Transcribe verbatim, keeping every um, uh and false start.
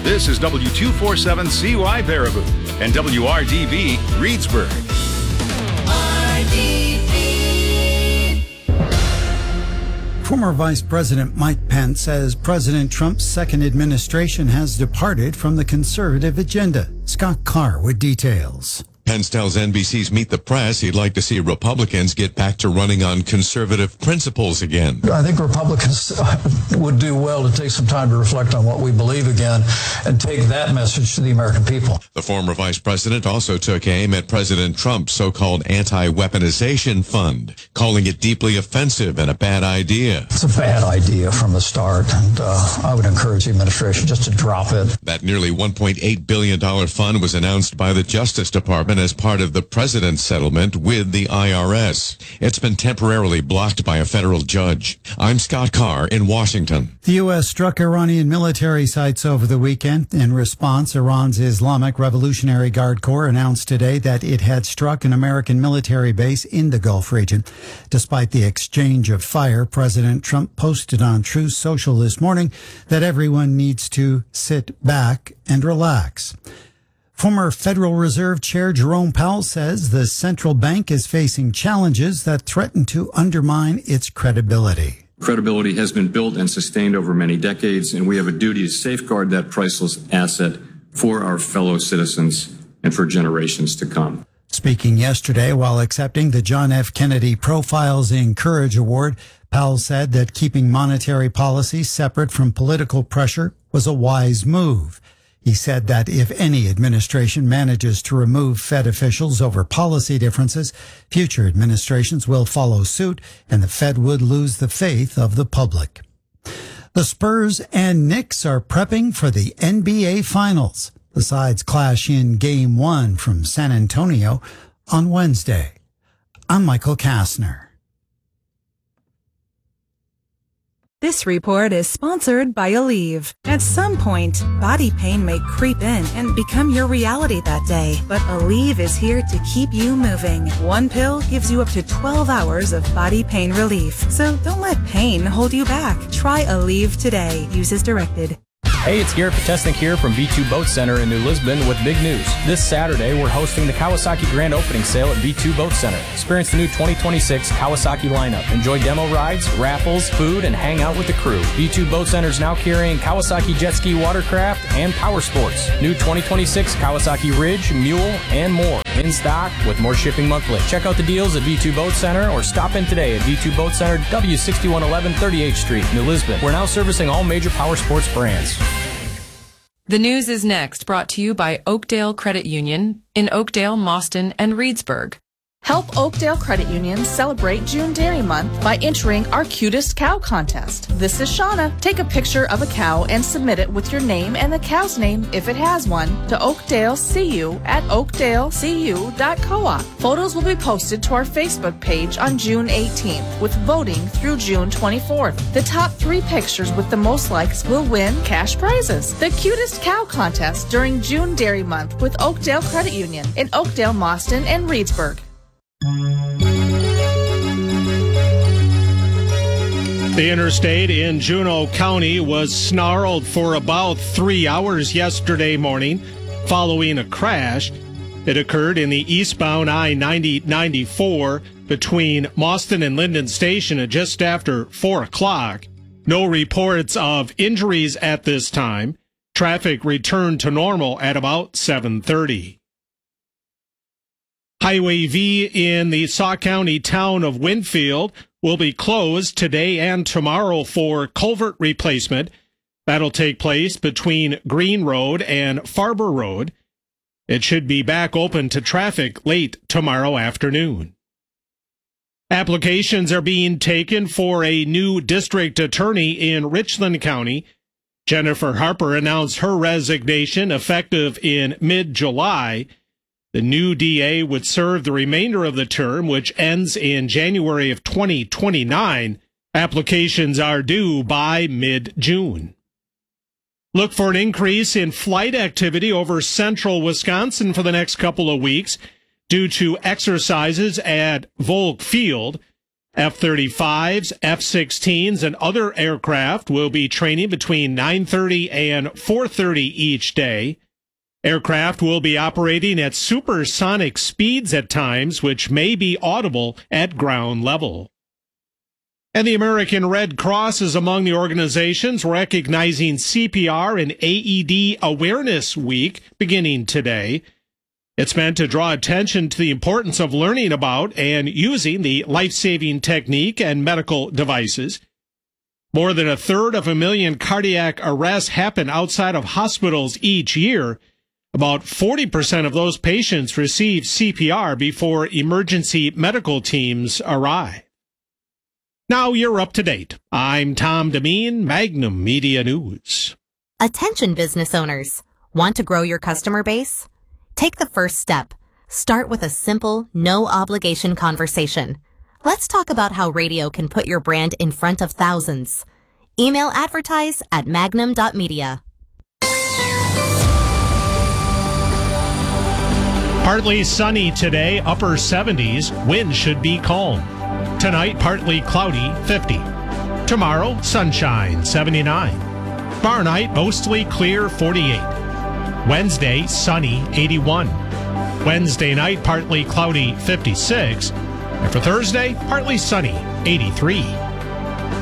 This is W two forty-seven C Y Baraboo and W R D B Reedsburg. R D B. Former Vice President Mike Pence says President Trump's second administration has departed from the conservative agenda. Scott Carr with details. Pence tells N B C's Meet the Press he'd like to see Republicans get back to running on conservative principles again. I think Republicans would do well to take some time to reflect on what we believe again and take that message to the American people. The former vice president also took aim at President Trump's so-called anti-weaponization fund, calling it deeply offensive and a bad idea. It's a bad idea from the start, and uh, I would encourage the administration just to drop it. That nearly one point eight billion dollars fund was announced by the Justice Department as part of the president's settlement with the I R S. It's been temporarily blocked by a federal judge. I'm Scott Carr in Washington. The U S struck Iranian military sites over the weekend. In response, Iran's Islamic Revolutionary Guard Corps announced today that it had struck an American military base in the Gulf region. Despite the exchange of fire, President Trump posted on Truth Social this morning that everyone needs to sit back and relax. Former Federal Reserve Chair Jerome Powell says the central bank is facing challenges that threaten to undermine its credibility. Credibility has been built and sustained over many decades, and we have a duty to safeguard that priceless asset for our fellow citizens and for generations to come. Speaking yesterday while accepting the John F. Kennedy Profiles in Courage Award, Powell said that keeping monetary policy separate from political pressure was a wise move. He said that if any administration manages to remove Fed officials over policy differences, future administrations will follow suit and the Fed would lose the faith of the public. The Spurs and Knicks are prepping for the N B A Finals. The sides clash in Game one from San Antonio on Wednesday. I'm Michael Kastner. This report is sponsored by Aleve. At some point, body pain may creep in and become your reality that day. But Aleve is here to keep you moving. One pill gives you up to twelve hours of body pain relief. So don't let pain hold you back. Try Aleve today. Use as directed. Hey, it's Garrett Potesnik here from V two Boat Center in New Lisbon with big news. This Saturday, we're hosting the Kawasaki Grand Opening Sale at V two Boat Center. Experience the new twenty twenty-six Kawasaki lineup. Enjoy demo rides, raffles, food, and hang out with the crew. V two Boat Center is now carrying Kawasaki Jet Ski Watercraft and Power Sports. New twenty twenty-six Kawasaki Ridge, Mule, and more. In stock with more shipping monthly. Check out the deals at V two Boat Center or stop in today at V two Boat Center, W sixty-one eleven thirty-eighth Street, New Lisbon. We're now servicing all major Power Sports brands. The news is next, brought to you by Oakdale Credit Union in Oakdale, Mauston, and Reedsburg. Help Oakdale Credit Union celebrate June Dairy Month by entering our Cutest Cow Contest. This is Shauna. Take a picture of a cow and submit it with your name and the cow's name, if it has one, to Oakdale C U at oakdale c u dot coop. Photos will be posted to our Facebook page on June eighteenth, with voting through June twenty-fourth. The top three pictures with the most likes will win cash prizes. The Cutest Cow Contest during June Dairy Month with Oakdale Credit Union in Oakdale, Mauston, and Reedsburg. The interstate in Juneau County was snarled for about three hours yesterday morning following a crash. It occurred in the eastbound I ninety ninety-four between Mauston and Linden Station at just after four o'clock. No reports of injuries at this time. Traffic returned to normal at about seven thirty. Highway V in the Sauk County town of Winfield will be closed today and tomorrow for culvert replacement. That'll take place between Green Road and Farber Road. It should be back open to traffic late tomorrow afternoon. Applications are being taken for a new district attorney in Richland County. Jennifer Harper announced her resignation effective in mid-July. The new D A would serve the remainder of the term, which ends in January of twenty twenty-nine. Applications are due by mid-June. Look for an increase in flight activity over central Wisconsin for the next couple of weeks due to exercises at Volk Field. F thirty-fives, F sixteens, and other aircraft will be training between nine thirty and four thirty each day. Aircraft will be operating at supersonic speeds at times, which may be audible at ground level. And the American Red Cross is among the organizations recognizing C P R and A E D Awareness Week beginning today. It's meant to draw attention to the importance of learning about and using the life-saving technique and medical devices. More than a third of a million cardiac arrests happen outside of hospitals each year. About forty percent of those patients receive C P R before emergency medical teams arrive. Now you're up to date. I'm Tom Demeen, Magnum Media News. Attention business owners. Want to grow your customer base? Take the first step. Start with a simple, no-obligation conversation. Let's talk about how radio can put your brand in front of thousands. Email advertise at magnum dot media. Partly sunny today, upper seventies. Wind should be calm. Tonight, partly cloudy, fifty. Tomorrow, sunshine, seventy-nine. Tomorrow night, mostly clear, forty-eight. Wednesday, sunny, eighty-one. Wednesday night, partly cloudy, fifty-six. And for Thursday, partly sunny, eighty-three.